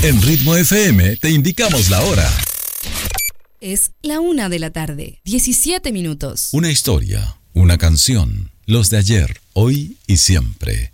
En Ritmo FM te indicamos la hora. Es la 1:00 p.m, 17 minutos. Una historia, una canción, los de ayer, hoy y siempre.